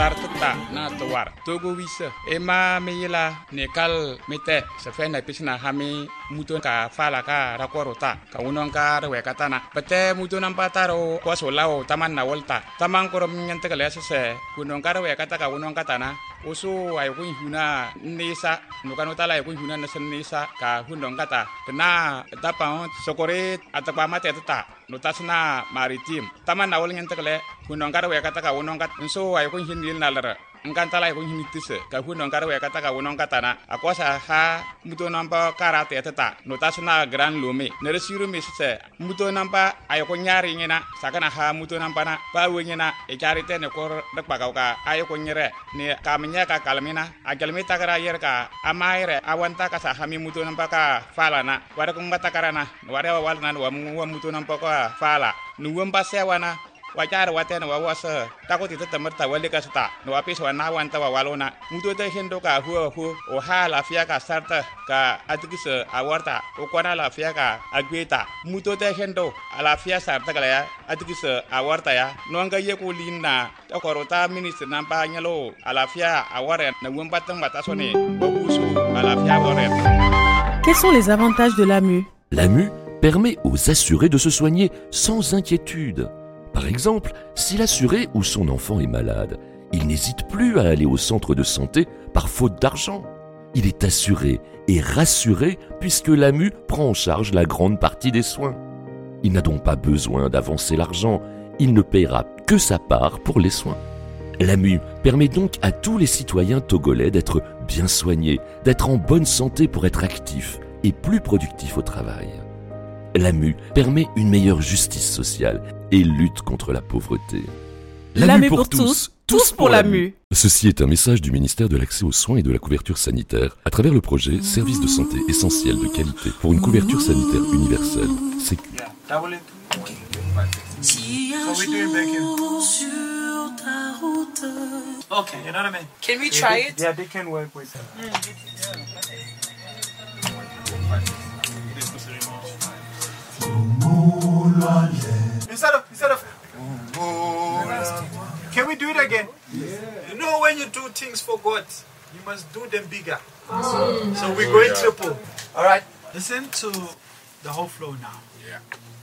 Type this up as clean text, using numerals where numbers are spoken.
sartata na tawar togo wisa ema meyila nekal mete se fe na pisna hami muton ka fala ka rakorota ka unon ka rewe katana pete muton ampataro ko solao taman na volta taman korom nyante kale se kunon ka rewe kata ka unon katana oso ay kun huna nisa nukano tala ay kun huna na nisa ka hundon kata na tapa sokore atapa mate tata notasna maritim taman na wolnya tekle kunon ka rewe kata ka unon kat so ay kun hinil nalara ngantala ay kun hinitise ka hunon ka rewe kata ka unon katana akosa ha muto nampa karate tata notasna gran lume neresiru misse muto nampa ay kun nyari ngina sakana ha muto nampa na pa wenyina e charite ne kor dakpa ka ay kun nyere ni kamnya ka kalmina agalmita kara yer ka amaire awanta ka sa hami muto nampa ka fala na wara kun ngata karana wara walna wa muto nampa ka fala nuwamba sewana wajar watena wawasa takoti tatamarta wale ka sta no apis wana wanta walona muto te hendo ka hu o hala fia ka sarta ka atikisa awarta o kwana la fia ka agweta muto te hendo ala fia sarta kala ya atikisa awarta ya no anga ye ko linna akorota minister nampa nyalo ala fia aware na wambatan batasone bobusu ala fia aware. Quels sont les avantages de l'AMU? L'AMU permet aux assurés de se soigner sans inquiétude. Par exemple, si l'assuré ou son enfant est malade, il n'hésite plus à aller au centre de santé par faute d'argent. Il est assuré et rassuré puisque l'AMU prend en charge la grande partie des soins. Il n'a donc pas besoin d'avancer l'argent, il ne paiera que sa part pour les soins. L'AMU permet donc à tous les citoyens togolais d'être bien soignés, d'être en bonne santé pour être actifs et plus productifs au travail. L'AMU permet une meilleure justice sociale et lutte contre la pauvreté. L'AMU pour tous, tous pour l'AMU. Ceci est un message du ministère de l'Accès aux soins et de la couverture sanitaire à travers le projet Services de santé essentiels de qualité pour une couverture sanitaire universelle. Sécu. Okay, you know what I mean? Can we try it? Yeah, they can work with that. Instead of can we do it again? Yeah. You know when you do things for God, you must do them bigger. So we're going triple. All right. Listen to the whole flow now. Yeah.